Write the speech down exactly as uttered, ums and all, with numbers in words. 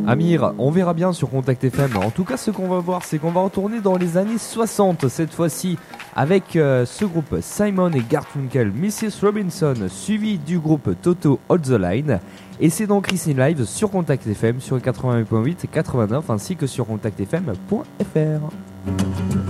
Amir, on verra bien sur Contact F M. En tout cas, ce qu'on va voir, c'est qu'on va retourner dans les années soixante, cette fois-ci, avec euh, ce groupe Simon et Garfunkel, missus Robinson, suivi du groupe Toto Hold the Line. Et c'est donc ici live sur Contact F M, sur quatre-vingt-huit point huit et quatre-vingt-neuf, ainsi que sur contact f m point f r.